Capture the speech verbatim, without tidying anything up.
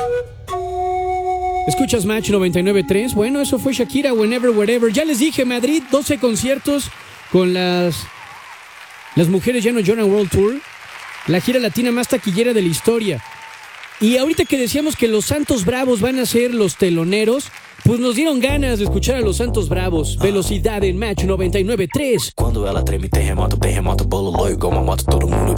Escuchas Match noventa y nueve punto tres. Bueno, eso fue Shakira, Whenever, Wherever. Ya les dije, Madrid, doce conciertos con las, las mujeres ya no lloran World Tour. La gira latina más taquillera de la historia. Y ahorita que decíamos que los Santos Bravos van a ser los teloneros, pues nos dieron ganas de escuchar a los Santos Bravos. Velocidad en Match noventa y nueve punto tres. Quando ela treme, terremoto, terremoto, bololô, igual uma moto, todo mundo